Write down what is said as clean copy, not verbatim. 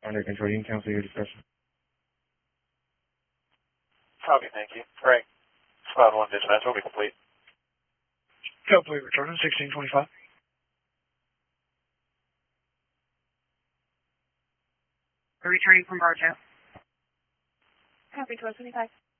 Under control, you can cancel your discussion. Okay, thank you. Frank, Squad 1 dispatch will be complete. Complete, returning 1625. We're returning from Bartow. Copy 1225.